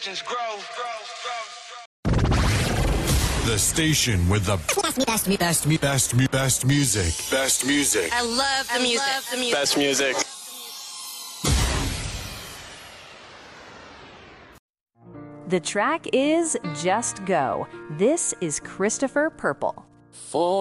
legends grow. The station with the best music. Best music. I love the music. Best music. The track is Just Go. This is Christopher Purple. For